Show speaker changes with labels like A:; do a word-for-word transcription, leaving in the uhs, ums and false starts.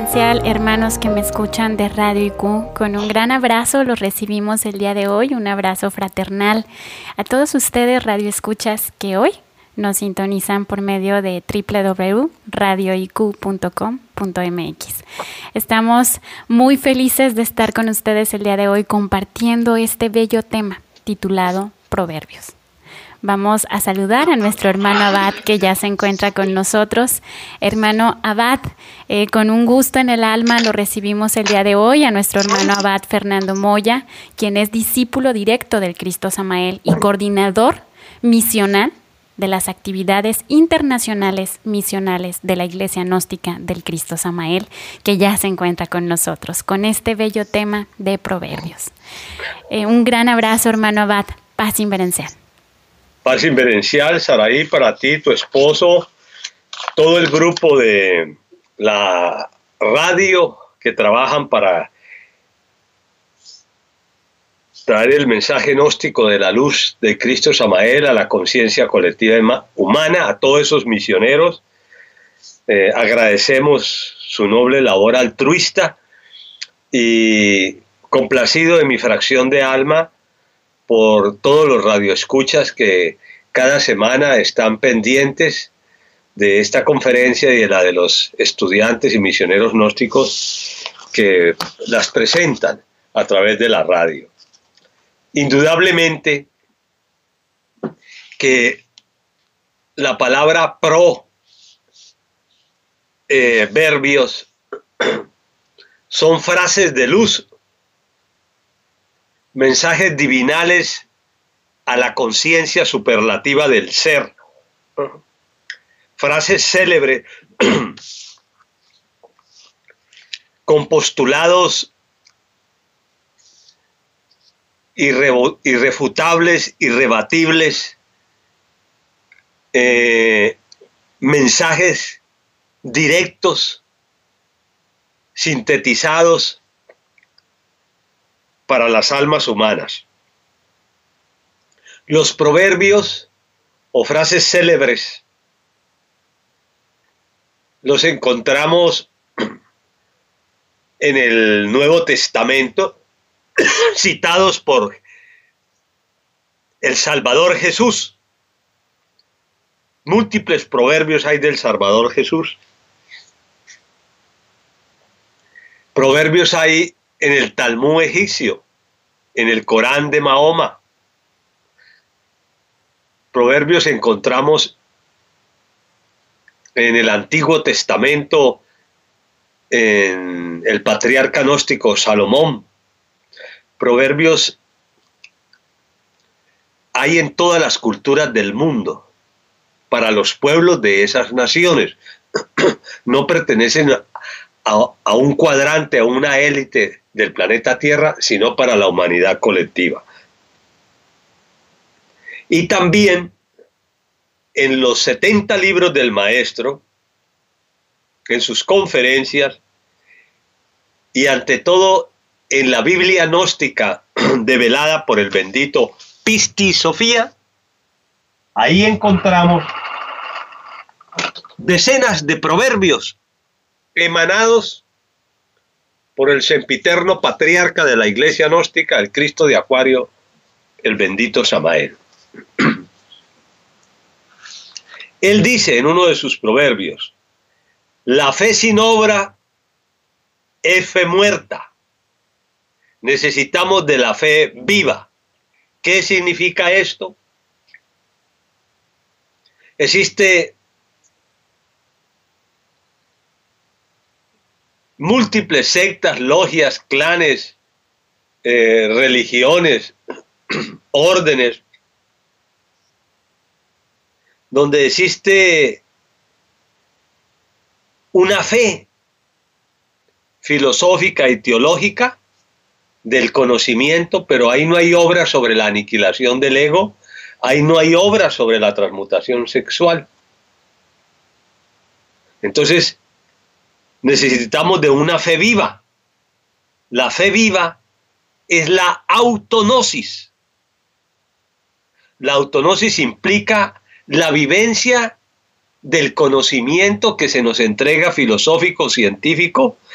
A: Vivencial, hermanos que me escuchan de Radio I Q, con un gran abrazo los recibimos el día de hoy, un abrazo fraternal a todos ustedes radioescuchas que hoy nos sintonizan por medio de doble u doble u doble u punto radio i q punto com punto m x. Estamos muy felices de estar con ustedes el día de hoy compartiendo este bello tema titulado Proverbios. Vamos a saludar a nuestro hermano Abad, que ya se encuentra con nosotros. Hermano Abad, eh, con un gusto en el alma lo recibimos el día de hoy a nuestro hermano Abad Fernando Moya, quien es discípulo directo del Cristo Samael y coordinador misional de las actividades internacionales misionales de la Iglesia Gnóstica del Cristo Samael, que ya se encuentra con nosotros con este bello tema de Proverbios. Eh, un gran abrazo, hermano Abad. Paz inverencial.
B: Paz inverencial, Saraí, para ti, tu esposo, todo el grupo de la radio que trabajan para traer el mensaje gnóstico de la luz de Cristo Samael a la conciencia colectiva humana, a todos esos misioneros. Eh, agradecemos su noble labor altruista y complacido de mi fracción de alma por todos los radioescuchas que cada semana están pendientes de esta conferencia y de la de los estudiantes y misioneros gnósticos que las presentan a través de la radio. Indudablemente que la palabra pro eh, verbios son frases de luz, mensajes divinales a la conciencia superlativa del ser, frases célebres con postulados irre- irrefutables, irrebatibles, eh, mensajes directos, sintetizados para las almas humanas. Los proverbios o frases célebres los encontramos en el Nuevo Testamento, citados por el Salvador Jesús. Múltiples proverbios hay del Salvador Jesús. Proverbios hay en el Talmud egipcio, en el Corán de Mahoma. Proverbios encontramos en el Antiguo Testamento, en el patriarca gnóstico Salomón. Proverbios hay en todas las culturas del mundo, para los pueblos de esas naciones. No pertenecen a, a, a un cuadrante, a una élite del planeta Tierra, sino para la humanidad colectiva. Y también en los setenta libros del maestro, en sus conferencias, y ante todo en la Biblia gnóstica develada por el bendito Pisti Sofía, ahí encontramos decenas de proverbios emanados por el sempiterno patriarca de la Iglesia gnóstica, el Cristo de Acuario, el bendito Samael. Él dice en uno de sus proverbios: la fe sin obra es fe muerta. Necesitamos de la fe viva. ¿Qué significa esto? Existe múltiples sectas, logias, clanes, eh, religiones, órdenes, donde existe una fe filosófica y teológica del conocimiento, pero ahí no hay obra sobre la aniquilación del ego, ahí no hay obra sobre la transmutación sexual. Entonces, necesitamos de una fe viva. La fe viva es la autognosis. La autognosis implica la vivencia del conocimiento que se nos entrega filosófico, científico,